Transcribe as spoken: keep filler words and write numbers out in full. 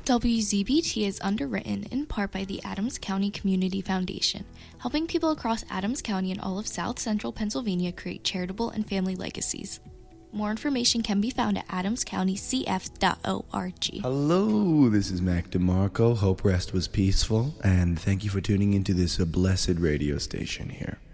W Z B T is underwritten in part by the Adams County Community Foundation, helping people across Adams County and all of South Central Pennsylvania create charitable and family legacies. More information can be found at adams county c f dot org. Hello, this is Mac DeMarco. Hope rest was peaceful, and thank you for tuning into this uh, blessed radio station here.